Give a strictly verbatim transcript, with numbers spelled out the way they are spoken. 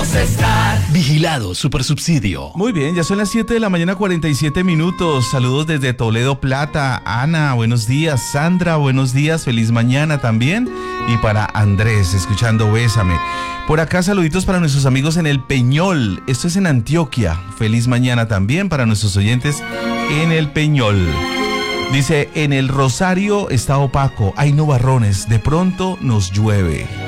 queremos estar. Vigilado Supersubsidio. Muy bien, ya son las siete de la mañana, cuarenta y siete minutos. Saludos desde Toledo, Plata. Ana, buenos días. Sandra, buenos días. Feliz mañana también. Y para Andrés, escuchando Bésame. Por acá, saluditos para nuestros amigos en El Peñol. Esto es en Antioquia. Feliz mañana también para nuestros oyentes en El Peñol. Dice, en el Rosario está opaco, hay nubarrones, de pronto nos llueve.